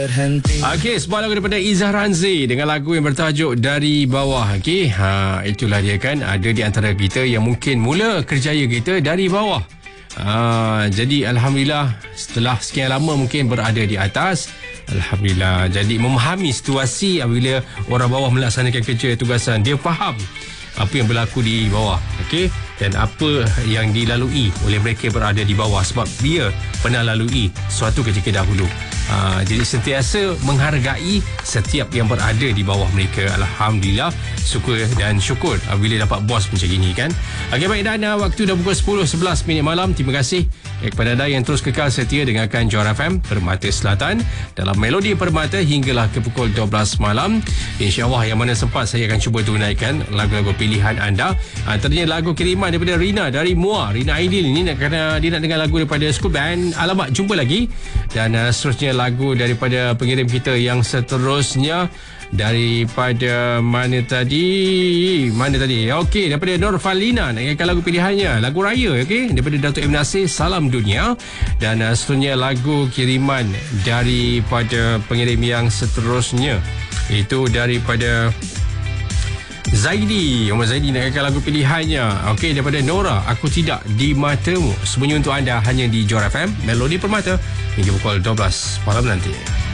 Okey, sebuah lagu daripada Izzah Ranzi dengan lagu yang bertajuk Dari Bawah. Okey, itulah dia kan. Ada di antara kita yang mungkin mula kerjaya kita dari bawah. Jadi Alhamdulillah setelah sekian lama mungkin berada di atas, Alhamdulillah. Jadi memahami situasi apabila orang bawah melaksanakan kerja tugasan. Dia faham apa yang berlaku di bawah, okey, dan apa yang dilalui oleh mereka berada di bawah sebab dia pernah lalui suatu ketika dahulu. Jadi sentiasa menghargai setiap yang berada di bawah mereka. Alhamdulillah, syukur dan syukur bila dapat bos macam ini kan. Okey, baik, dan waktu dah pukul 10.11 malam. Terima kasih kepada anda yang terus kekal setia dengarkan Johor FM Permata Selatan dalam Melodi Permata hinggalah ke pukul 12 malam. InsyaAllah yang mana sempat saya akan cuba tunaikan lagu-lagu pilihan anda. Antaranya lagu kiriman daripada Rina dari Muar. Rina Aidil ni kerana dia nak dengar lagu daripada School Band Alamak Jumpa Lagi. Dan seterusnya lagu daripada pengirim kita yang seterusnya daripada mana tadi okey, daripada Norfalina nak ingatkan lagu pilihannya, lagu raya, okey, daripada Datuk Ibn Nasir, Salam Dunia. Dan seterusnya lagu kiriman daripada pengirim yang seterusnya itu daripada Zaidi, Umar Zaidi nak ingatkan lagu pilihannya, okey, daripada Nora, Aku Tidak di Matamu. Semuanya untuk anda hanya di Johor FM Melodi Permata hingga pukul 12 malam nanti.